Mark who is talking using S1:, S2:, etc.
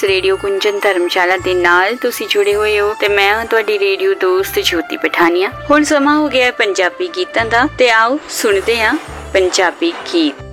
S1: Radio कुंजन धर्मशाला दे नाल तुसी जुड़े हुए हो ते मैं हां तुहाडी रेडियो दोस्त ज्योति पठानिया। हुण समा हो गया है पंजाबी गीतां दा ते आओ सुनदे हां पंजाबी गीत।